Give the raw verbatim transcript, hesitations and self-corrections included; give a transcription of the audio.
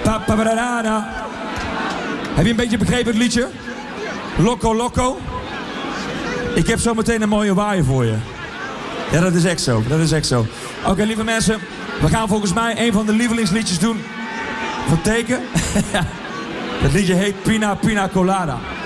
Heb je een beetje begrepen het liedje? Loco Loco. Ik heb zo meteen een mooie waaier voor je. Ja, dat is echt zo. Dat is echt zo. Oké, okay, lieve mensen. We gaan volgens mij een van de lievelingsliedjes doen van Teken. Het liedje heet Pina Pina Colada.